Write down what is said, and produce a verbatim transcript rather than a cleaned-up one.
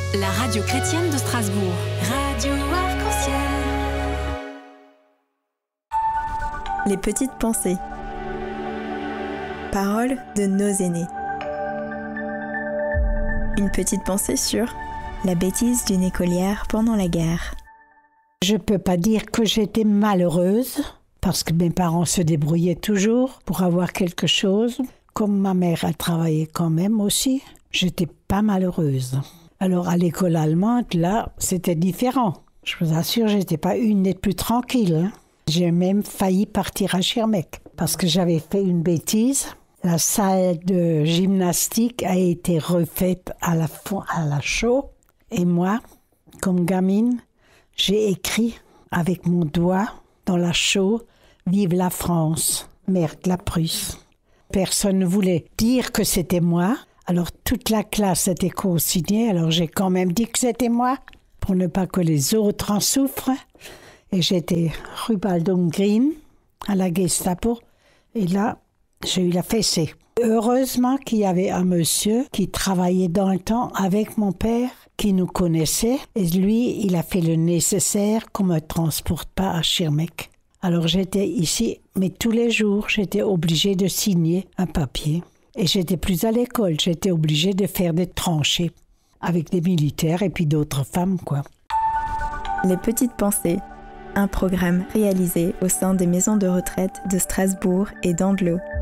La radio chrétienne de Strasbourg. Radio Arc-en-Ciel. Les petites pensées. Paroles de nos aînés. Une petite pensée sur la bêtise d'une écolière pendant la guerre. Je peux pas dire que j'étais malheureuse, parce que mes parents se débrouillaient toujours pour avoir quelque chose. Comme ma mère a travaillé quand même aussi, j'étais pas malheureuse. Alors à l'école allemande, là, c'était différent. Je vous assure, j'étais pas une des plus tranquilles. Hein. J'ai même failli partir à Schirmeck, parce que j'avais fait une bêtise. La salle de gymnastique a été refaite à la, à la chaux. Et moi, comme gamine, j'ai écrit avec mon doigt dans la chaux « Vive la France, merde la Prusse ». Personne ne voulait dire que c'était moi. Alors toute la classe était co-signée. Alors j'ai quand même dit que c'était moi pour ne pas que les autres en souffrent. Et j'étais rue Baldung Green à la Gestapo. Et là, j'ai eu la fessée. Heureusement qu'il y avait un monsieur qui travaillait dans le temps avec mon père, qui nous connaissait. Et lui, il a fait le nécessaire qu'on ne me transporte pas à Schirmeck. Alors j'étais ici, mais tous les jours, j'étais obligée de signer un papier. Et j'étais plus à l'école, j'étais obligée de faire des tranchées avec des militaires et puis d'autres femmes, quoi. Les petites pensées, un programme réalisé au sein des maisons de retraite de Strasbourg et d'Andlau.